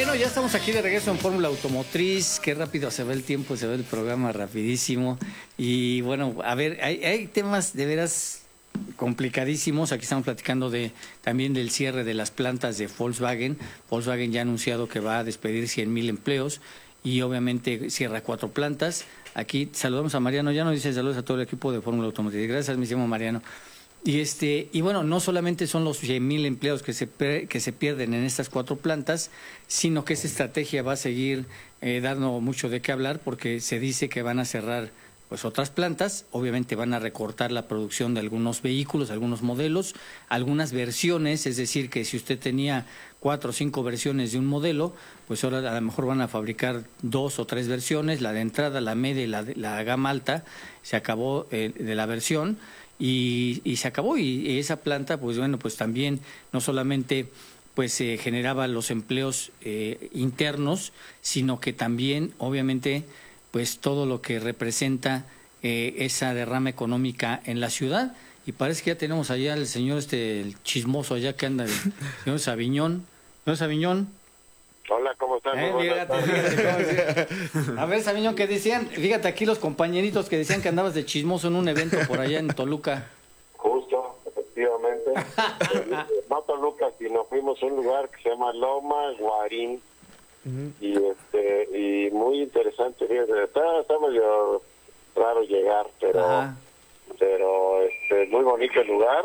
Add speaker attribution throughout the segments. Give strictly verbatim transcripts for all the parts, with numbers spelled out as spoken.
Speaker 1: Bueno, ya estamos aquí de regreso en Fórmula Automotriz. Qué rápido se ve el tiempo, se ve el programa rapidísimo. Y bueno, a ver, hay, hay temas de veras complicadísimos. Aquí estamos platicando de también del cierre de las plantas de Volkswagen. Volkswagen ya ha anunciado que va a despedir cien mil empleos y obviamente cierra cuatro plantas. Aquí saludamos a Mariano. Ya nos dice saludos a todo el equipo de Fórmula Automotriz. Gracias, mi llamo Mariano. Y este y bueno, no solamente son los cien mil empleos que se que se pierden en estas cuatro plantas, sino que esta estrategia va a seguir eh, dando mucho de qué hablar, porque se dice que van a cerrar pues otras plantas. Obviamente van a recortar la producción de algunos vehículos, algunos modelos, algunas versiones, es decir, que si usted tenía cuatro o cinco versiones de un modelo, pues ahora a lo mejor van a fabricar dos o tres versiones, la de entrada, la media y la, la gama alta. Se acabó eh, de la versión. Y, y se acabó, y, y esa planta, pues bueno, pues también no solamente pues eh, generaba los empleos eh, internos, sino que también, obviamente, pues todo lo que representa eh, esa derrama económica en la ciudad. Y parece que ya tenemos allá al señor este el chismoso allá que anda, el señor Sabiñón. Señor Sabiñón.
Speaker 2: Hola, ¿cómo estás?
Speaker 1: Eh, fíjate, fíjate, cómo a ver, Sabiñón, ¿qué decían? Fíjate aquí los compañeritos que decían que andabas de chismoso en un evento por allá en Toluca.
Speaker 2: Justo, efectivamente. No Toluca, sino fuimos a un lugar que se llama Loma Guarín. Uh-huh. Y este y muy interesante, fíjate, está, está medio raro llegar, pero Ajá. pero este muy bonito el lugar.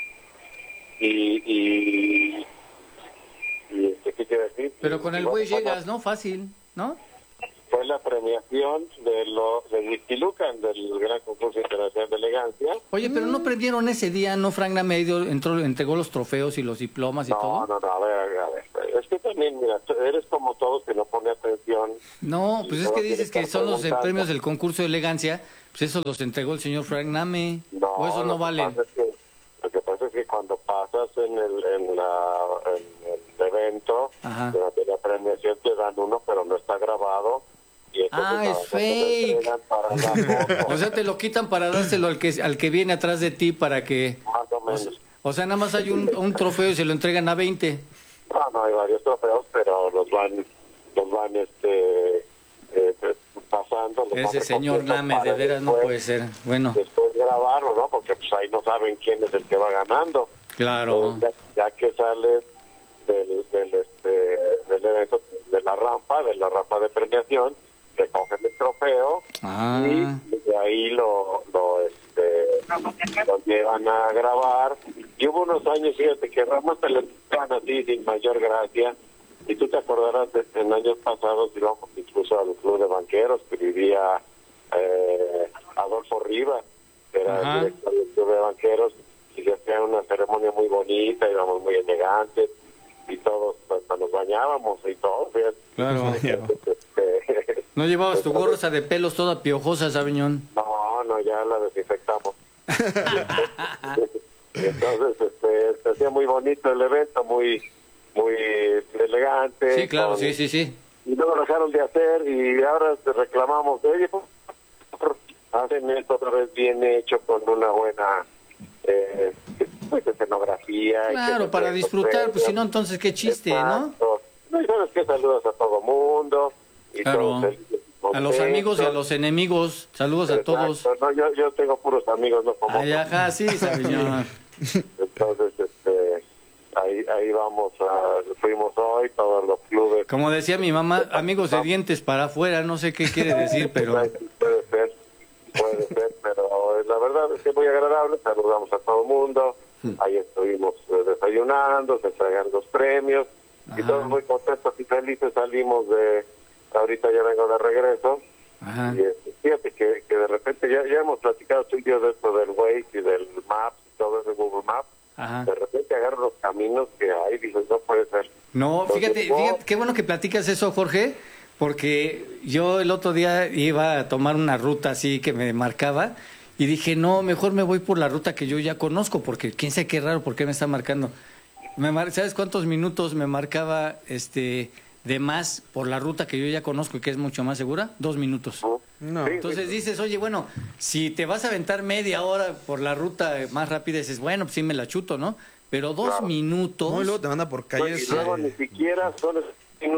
Speaker 2: Y... y Y este, ¿qué quiere decir?
Speaker 1: Pero con el güey llegas, ¿no? Fácil, ¿no?
Speaker 2: Fue la premiación de los de Whisky Lucan, del gran concurso internacional de elegancia.
Speaker 1: Oye, pero no prendieron ese día, ¿no? Frank Namedio entró, entregó los trofeos y los diplomas y
Speaker 2: no,
Speaker 1: todo.
Speaker 2: No, no, a ver, a ver. Es que también, mira, eres como todos que no pone atención.
Speaker 1: No, pues es que dices que son los premios del concurso de elegancia, pues eso los entregó el señor Frank Name.
Speaker 2: No,
Speaker 1: o eso no vale.
Speaker 2: Lo que pasa es que cuando pasas en el, en la, en el evento, durante la premiación te dan uno, pero no está grabado. Y
Speaker 1: ah, es fake. O sea, te lo quitan para dárselo al que al que viene atrás de ti para que...
Speaker 2: Más o menos.
Speaker 1: O, o sea, nada más hay un, un trofeo y se lo entregan a veinte.
Speaker 2: No, no, hay varios trofeos, pero los van, los van, este... Eh, pasando.
Speaker 1: Ese señor Name, de veras no puede ser. Bueno.
Speaker 2: Después grabarlo, ¿no? Porque pues ahí no saben quién es el que va ganando.
Speaker 1: Claro.
Speaker 2: Entonces, ya, ya que sales del, del, este, del evento, de la rampa, de la rampa de premiación, recogen el trofeo
Speaker 1: ah.
Speaker 2: y de ahí lo, lo, este, lo llevan a grabar. Y hubo unos años, fíjate, que ramas te lo dan así sin mayor gracia. Y tú te acordarás de, en años pasados íbamos incluso al club de banqueros que vivía eh, Adolfo Rivas, que era Ajá. el director del club de banqueros, y se hacía una ceremonia muy bonita, íbamos muy elegantes y todos hasta nos bañábamos y todo. Fíjate.
Speaker 1: Claro. Este, ¿no llevabas tu gorra de pelos toda piojosa, Sabiñón?
Speaker 2: No, no, ya la desinfectamos. y entonces este, se hacía muy bonito el evento, muy... muy elegante.
Speaker 1: Sí, claro, con, sí, sí, sí.
Speaker 2: Y luego lo dejaron de hacer y ahora reclamamos, oye, pues, hacen esto otra vez bien hecho con una buena eh, pues, escenografía.
Speaker 1: Claro,
Speaker 2: y
Speaker 1: para disfrutar, premios. Pues si no, entonces qué chiste,
Speaker 2: Exacto. ¿no? Y sabes que saludas a todo mundo. Y
Speaker 1: claro. A los amigos y a los enemigos, saludos Exacto. a todos.
Speaker 2: No, yo, yo tengo puros amigos, no como...
Speaker 1: Ay, ajá, sí, señor.
Speaker 2: Entonces, este... Ahí, ahí vamos, a, fuimos hoy, todos los clubes.
Speaker 1: Como decía mi mamá, amigos de dientes para afuera, no sé qué quiere decir, pero...
Speaker 2: Puede ser, puede ser, pero la verdad es que es muy agradable, saludamos a todo el mundo, ahí estuvimos desayunando, se entregan los premios, Ajá. y todos muy contentos y felices salimos de... Ahorita ya vengo de regreso,
Speaker 1: Ajá.
Speaker 2: y fíjate que, que de repente ya, ya hemos platicado tú y yo de esto del Waze y del Maps y todo eso de Google Maps.
Speaker 1: Ajá.
Speaker 2: De repente agarro los caminos que hay, dices, no puede ser.
Speaker 1: No, fíjate, fíjate, qué bueno que platicas eso, Jorge, porque yo el otro día iba a tomar una ruta así que me marcaba y dije, no, mejor me voy por la ruta que yo ya conozco, porque quién sabe qué raro, ¿por qué me está marcando? Me mar... ¿Sabes cuántos minutos me marcaba este de más por la ruta que yo ya conozco y que es mucho más segura? Dos minutos. No. Entonces dices, oye, bueno, si te vas a aventar media hora por la ruta más rápida, dices, bueno, pues sí me la chuto, ¿no? Pero dos claro. minutos...
Speaker 3: No, y luego te manda por calles...
Speaker 2: No, y luego eh... ni siquiera son esos minutos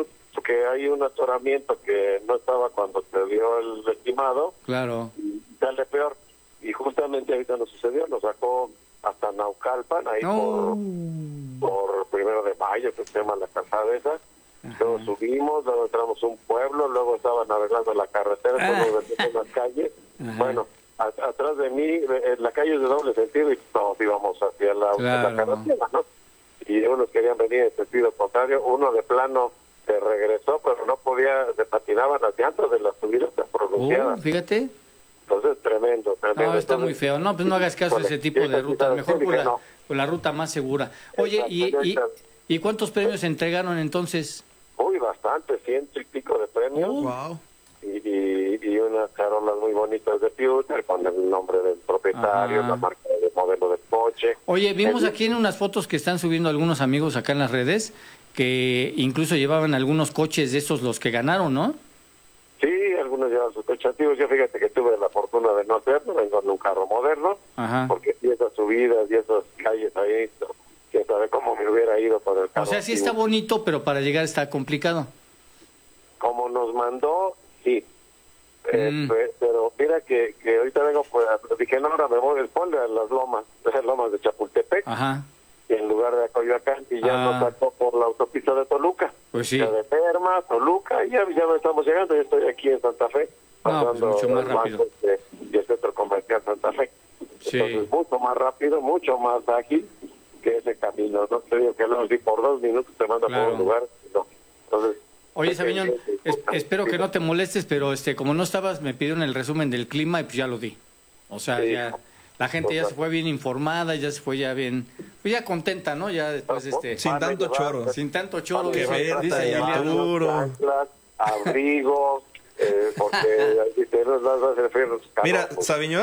Speaker 2: porque hay un atoramiento que no estaba cuando te dio el estimado.
Speaker 1: Claro.
Speaker 2: Y sale peor. Y justamente ahorita nos sucedió, nos sacó hasta Naucalpan, ahí
Speaker 1: No.
Speaker 2: por, por primero de mayo, que se llama la calzada esa. Luego subimos, luego entramos a un pueblo, luego estaban arreglando la carretera,
Speaker 1: Ah.
Speaker 2: luego en las calles.
Speaker 1: Ajá.
Speaker 2: Bueno, a, atrás de mí, eh, la calle es de doble sentido y todos íbamos hacia la,
Speaker 1: Claro.
Speaker 2: la carretera, ¿no? Y unos querían venir en sentido contrario, uno de plano se regresó, pero no podía, se patinaban las llantas de las subidas tan pronunciadas.
Speaker 1: Oh, fíjate.
Speaker 2: Entonces, tremendo, tremendo.
Speaker 1: No, está
Speaker 2: Entonces,
Speaker 1: muy feo. No, pues no hagas caso a ese tipo de rutas. Mejor por la, por la ruta más segura. Oye, ¿y, y, ¿y cuántos premios entregaron entonces?
Speaker 2: Uy, bastante, ciento y pico de premios.
Speaker 1: Oh.
Speaker 3: Wow.
Speaker 2: Y, y, y unas carolas muy bonitas de Pewter con el nombre del propietario,
Speaker 1: Ajá.
Speaker 2: la marca de modelo del coche.
Speaker 1: Oye, vimos
Speaker 2: El-
Speaker 1: aquí en unas fotos que están subiendo algunos amigos acá en las redes que incluso llevaban algunos coches de esos los que ganaron, ¿no?
Speaker 2: Sí, algunos llevan sus coches antiguos. Yo fíjate que tuve la fortuna de no hacerlo, vengo en un carro moderno,
Speaker 1: Ajá.
Speaker 2: porque si esas subidas y esas calles ahí, quién sabe cómo me hubiera ido con el carro
Speaker 1: O sea, sí está
Speaker 2: antiguo.
Speaker 1: bonito, pero para llegar está complicado.
Speaker 2: Como nos mandó, sí. Eh,
Speaker 1: Mm.
Speaker 2: pe- pero mira que, que ahorita vengo, pues, dije, no, ahora me voy, ponle a las lomas, las lomas de Chapultepec,
Speaker 1: Ajá.
Speaker 2: en lugar de Acoyoacán, y ya
Speaker 1: Ah.
Speaker 2: nos sacó por la autopista de Toluca.
Speaker 1: Pues sí.
Speaker 2: Ya de Ferma, Toluca, y ya, ya me estamos llegando, yo estoy aquí en Santa Fe,
Speaker 1: pues
Speaker 2: pasando
Speaker 1: mucho más
Speaker 2: los
Speaker 1: rápido.
Speaker 2: bancos de- y el centro comercial Santa Fe.
Speaker 1: Sí.
Speaker 2: Entonces, mucho más rápido, mucho más ágil que ese camino. No te digo que no, si por dos minutos te manda
Speaker 1: Claro.
Speaker 2: por un lugar, no. Entonces,
Speaker 1: Oye,
Speaker 2: eh,
Speaker 1: Sabiñón,
Speaker 2: eh, eh,
Speaker 1: es- espero que no te molestes, pero este, como no estabas, me pidieron el resumen del clima y pues ya lo di. O sea,
Speaker 2: Sí.
Speaker 1: ya la gente ya se fue bien informada, ya se fue ya bien, pues ya contenta, ¿no? Ya después de este,
Speaker 3: Sin tanto choro.
Speaker 1: sin tanto choro,
Speaker 3: Que
Speaker 1: dice,
Speaker 3: Berta
Speaker 1: dice
Speaker 3: y
Speaker 1: Emiliano.
Speaker 3: Arturo.
Speaker 2: chanclas, abrigos, eh, porque dice, no vas a hacer frío,
Speaker 3: Mira,
Speaker 2: pues,
Speaker 3: Sabiñón,